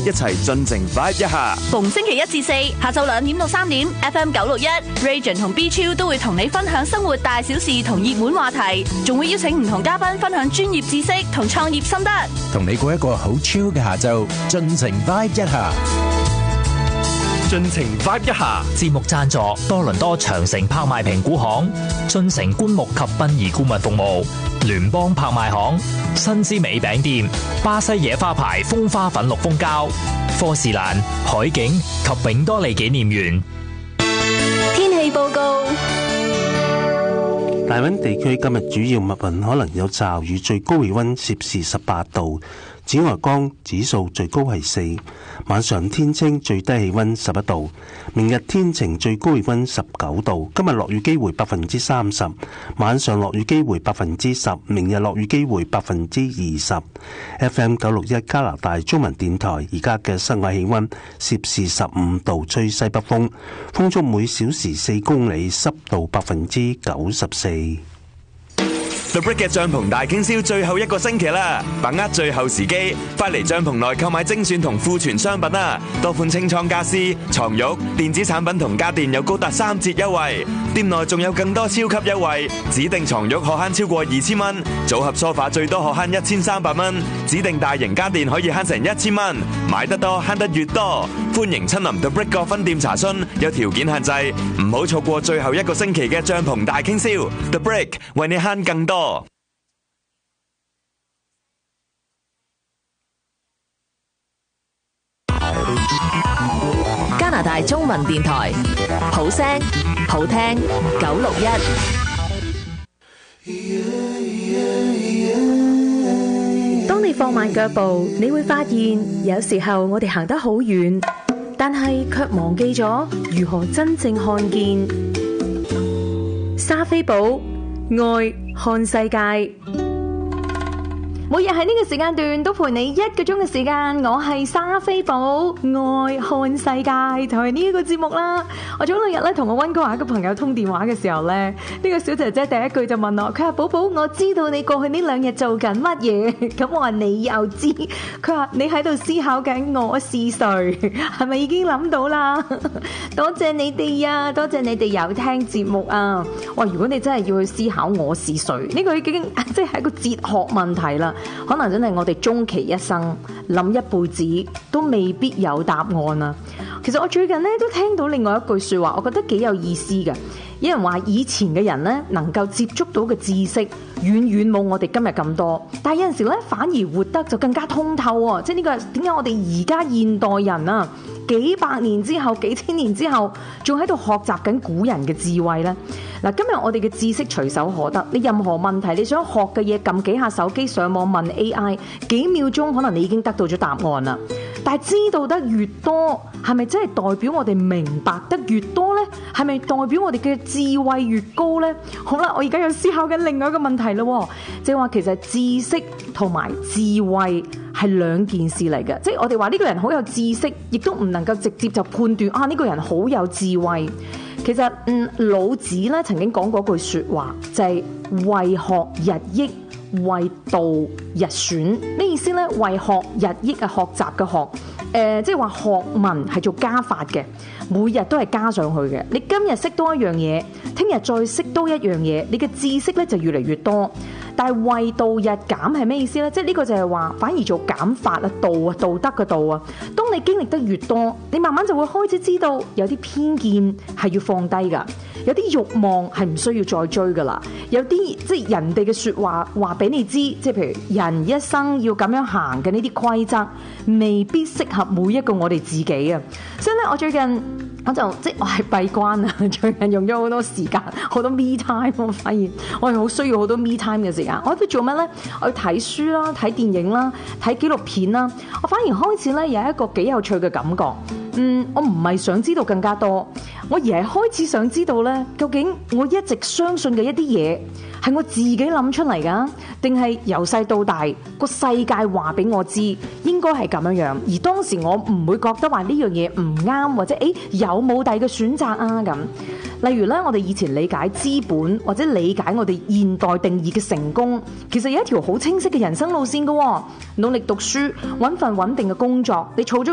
一齊盡情 vibe 一下。 逢星期一至四下晝2點到3點 ，FM 961 Rajan 同 B Chill 都會同你分享生活大小事同熱門話題，仲會邀請唔同嘉賓分享專業知識同創業心得， 同你過一個好 chill 嘅下晝，盡情 vibe 一下。 盡情 vibe 一下。 節目贊助多倫多長城拍賣評估行、進城棺木及殯儀顧問服務、聯邦拍賣行、新之美餅店、巴西野花牌風花粉綠蜂膠、科士蘭、海景及永多利紀念園。 天氣報告。 大溫地區今日主要密雲，可能有驟雨，最高氣溫攝氏18度，紫外光指數最高係4。晚上天清，最低氣溫11度。明日天晴，最高氣溫19度。今日落雨機會30%，晚上落雨機會10%，明日落雨機會20%。FM 961加拿大中文電台而家嘅室外氣溫攝氏15度，吹西北風，風速每小時4公里，濕度94%。 The Brick 嘅帳篷大傾銷最後一個星期啦，把握最後時機，快嚟帳篷內購買精選同庫存商品啦！多款清倉家私、床褥、電子產品同家電有高達3折優惠，店內仲有更多超級優惠，指定床褥可慳超過2000蚊，組合梳化最多可慳1300蚊，指定大型家電可以慳成1000蚊，買得多慳得越多，歡迎親臨 The Brick 各分店查詢，有條件限制，唔好錯過最後一個星期嘅帳篷大傾銷 The Brick 為你慳更多。 加拿大中文電台，好聲好聽961。當你放慢腳步，你會發現有時候我哋行得好遠，但係卻忘記咗如何真正看見。莎菲寶愛看世界。每日喺呢個時間段都陪你1個鐘嘅時間，我係莎菲寶愛看世界，就係呢一個節目啦。我早兩日咧同我溫哥華一個朋友通電話嘅時候咧，呢個小姐姐第一句就問我，佢話寶寶，我知道你過去呢2日做緊乜嘢，咁我話你又知，佢話你喺度思考緊我是誰，係咪已經諗到啦？多謝你哋啊，多謝你哋有聽節目啊！哇，如果你真係要去思考我是誰，呢個已經即係一個哲學問題啦。可能真係我哋終其一生諗一輩子都未必有答案啊！其實我最近咧都聽到另外一句說話，我覺得幾有意思嘅。有人話以前嘅人咧能夠接觸到嘅知識遠遠冇我哋今日咁多，但係有陣時咧反而活得就更加通透喎。即係呢個點解我哋而家現代人啊幾百年之後、幾千年之後仲喺度學習緊古人嘅智慧呢？嗱，今日我哋嘅知識隨手可得，你任何問題你想學嘅嘢，撳幾下手機上網問 AI， 幾秒鐘可能你已經得到咗答案啦。但係知道得越多，係咪真係代表我哋明白得越多呢？係咪代表我哋嘅智慧越高呢？好啦，我而家又思考緊另外一個問題咯，即係話其實知識同埋智慧係兩件事嚟嘅，即係我哋話呢個人好有知識，亦都唔能夠直接就判斷啊呢個人好有智慧。其實老子咧曾經講過一句說話，就係為學日益，為道日損。咩意思呢？為學日益嘅學習嘅學，即係話學問係做加法嘅，每日都係加上去嘅。你今日識多一樣嘢，聽日再識多一樣嘢，你嘅知識咧就越嚟越多。但係為道日減係咩意思呢？即係呢個就係話反而做減法啊，道啊，道德嘅道啊。當你經歷得越多，你慢慢就會開始知道有啲偏見係要放低噶，有啲慾望係唔需要再追噶啦，有啲即係人哋嘅説話話俾你知，即係譬如人一生要咁樣行嘅呢啲規則，未必適合每一個我哋自己啊。所以咧，我最近我係閉關啊，最近用咗好多時間，好多 me time， 我發現我係好需要好多 me time 嘅時間。我喺度做乜呢？我去睇書啦，睇電影啦，睇紀錄片啦。我反而開始咧有一個幾有趣嘅感覺。我唔係想知道更加多，我而係開始想知道咧，究竟我一直相信嘅一啲嘢係我自己諗出嚟㗎，定係由細到大個世界話俾我知應該係咁樣樣，而當時我唔會覺得話呢樣嘢唔啱，或者有冇第二個選擇啊咁。例如咧，我哋以前理解資本或者理解我哋現代定義嘅成功，其實有一條好清晰嘅人生路線㗎喎，努力讀書，揾份穩定嘅工作，你儲咗